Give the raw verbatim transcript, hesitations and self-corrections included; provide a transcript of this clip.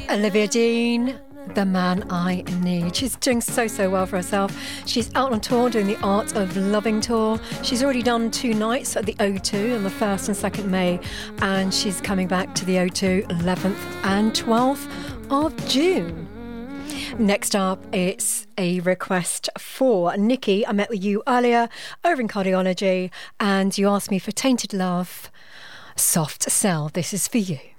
Olivia Dean, The Man I Need. She's doing so, so well for herself. She's out on tour doing the Art of Loving tour. She's already done two nights at the O two on the first and second of May, and she's coming back to the O two eleventh and twelfth of June. Next up, it's a request for Nikki. I met with you earlier over in Cardiology, and you asked me for Tainted Love, Soft Cell. This is for you.